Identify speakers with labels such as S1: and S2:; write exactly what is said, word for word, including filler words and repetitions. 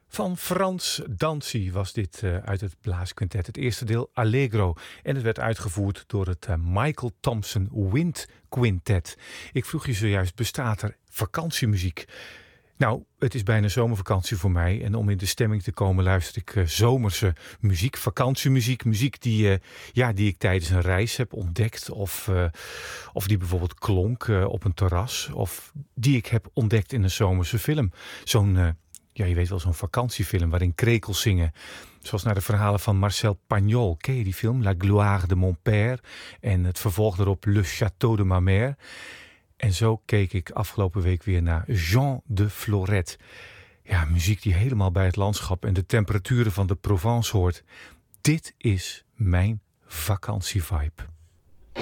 S1: Van Frans Dancy was dit uh, uit het blaasquintet. Het eerste deel Allegro. En het werd uitgevoerd door het uh, Michael Thompson Wind Quintet. Ik vroeg je zojuist, bestaat er vakantiemuziek? Nou, het is bijna zomervakantie voor mij. En om in de stemming te komen luister ik uh, zomerse muziek, vakantiemuziek. Muziek die, uh, ja, die ik tijdens een reis heb ontdekt. Of, uh, of die bijvoorbeeld klonk uh, op een terras. Of die ik heb ontdekt in een zomerse film. Zo'n... Uh, Ja, je weet wel, zo'n vakantiefilm waarin krekels zingen. Zoals naar de verhalen van Marcel Pagnol. Ken je die film? La Gloire de mon père. En het vervolg daarop Le Château de ma mère. En zo keek ik afgelopen week weer naar Jean de Florette. Ja, muziek die helemaal bij het landschap en de temperaturen van de Provence hoort. Dit is mijn vakantievibe.